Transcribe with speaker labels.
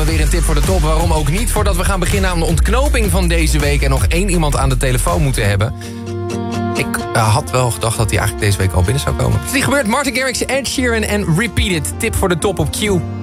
Speaker 1: we weer een tip voor de top. Waarom ook niet? Voordat we gaan beginnen aan de ontknoping van deze week... en nog 1 iemand aan de telefoon moeten hebben. Ik had wel gedacht dat hij eigenlijk deze week al binnen zou komen. Het is niet gebeurd. Martin Garrix, Ed Sheeran en Repeat It. Tip voor de top op Q.